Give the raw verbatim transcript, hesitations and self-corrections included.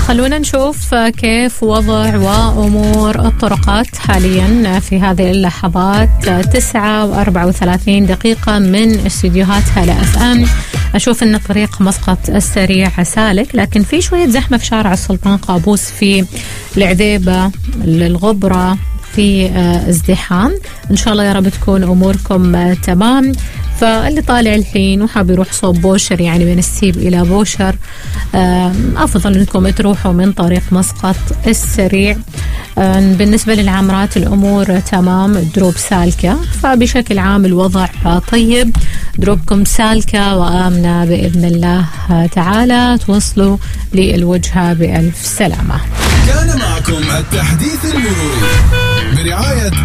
خلونا نشوف كيف وضع وأمور الطرقات حاليا في هذه اللحظات. تسعة وأربعة وثلاثين دقيقة من استديوهات هلا اف ام. أشوف أن طريق مسقط السريع سالك، لكن في شوية زحمة في شارع السلطان قابوس، في العذيبة، الغبرة، في ازدحام. إن شاء الله يا رب تكون أموركم تمام. فاللي طالع الحين وحاب يروح صوب بوشر، يعني من السيب إلى بوشر، أفضل أنكم تروحوا من طريق مسقط السريع. بالنسبة للعامرات الأمور تمام، الدروب سالكة، فبشكل عام الوضع طيب، دروبكم سالكة وآمنة بإذن الله تعالى. توصلوا للوجهة بألف سلامة. كان معكم التحديث المروري برعاية